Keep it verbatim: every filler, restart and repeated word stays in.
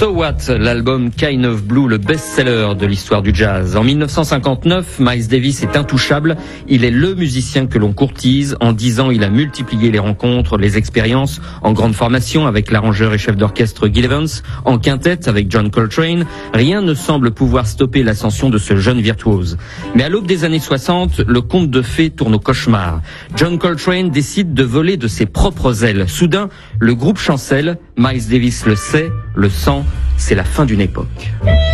So What, l'album Kind of Blue, le best-seller de l'histoire du jazz. En mille neuf cent cinquante-neuf, Miles Davis est intouchable. Il est le musicien que l'on courtise. En dix ans, il a multiplié les rencontres, les expériences, en grande formation avec l'arrangeur et chef d'orchestre Gil Evans, en quintette avec John Coltrane. Rien ne semble pouvoir stopper l'ascension de ce jeune virtuose. Mais à l'aube des années soixante, le conte de fées tourne au cauchemar. John Coltrane décide de voler de ses propres ailes. Soudain, le groupe chancelle. Miles Davis le sait, le sent, c'est la fin d'une époque.